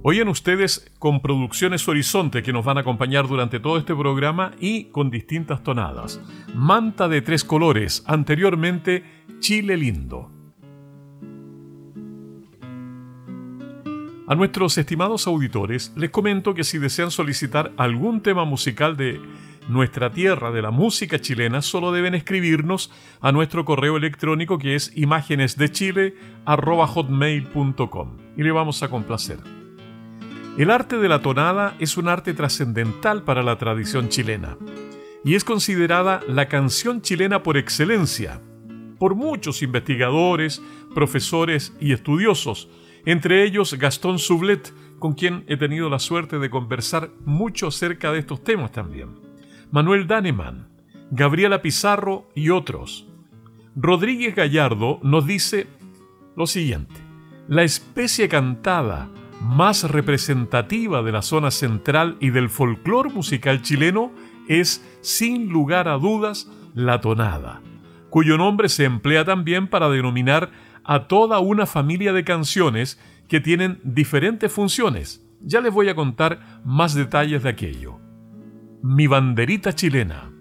Oyen ustedes con Producciones Horizonte, que nos van a acompañar durante todo este programa y con distintas tonadas. Manta de tres colores, anteriormente Chile Lindo. A nuestros estimados auditores les comento que si desean solicitar algún tema musical de nuestra tierra, de la música chilena, solo deben escribirnos a nuestro correo electrónico, que es imágenesdechile@hotmail.com, y le vamos a complacer. El arte de la tonada es un arte trascendental para la tradición chilena y es considerada la canción chilena por excelencia por muchos investigadores, profesores y estudiosos, entre ellos Gastón Sublet, con quien he tenido la suerte de conversar mucho acerca de estos temas también, Manuel Daneman, Gabriela Pizarro y otros. Rodríguez Gallardo nos dice lo siguiente: la especie cantada más representativa de la zona central y del folclore musical chileno es, sin lugar a dudas, la tonada, cuyo nombre se emplea también para denominar a toda una familia de canciones que tienen diferentes funciones. Ya les voy a contar más detalles de aquello. Mi banderita chilena.